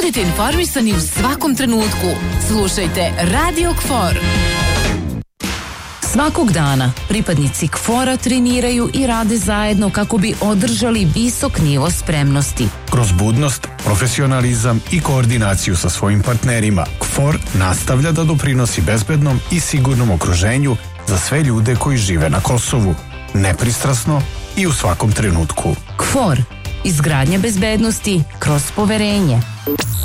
Budite informisani u svakom trenutku. Slušajte Radio KFOR. Svakog dana pripadnici KFOR-a treniraju i rade zajedno kako bi održali visok nivo spremnosti. Kroz budnost, profesionalizam i koordinaciju sa svojim partnerima, KFOR nastavlja da doprinosi bezbednom i sigurnom okruženju za sve ljude koji žive na Kosovu, nepristrasno i u svakom trenutku. KFOR. Izgradnja bezbednosti kroz poverenje.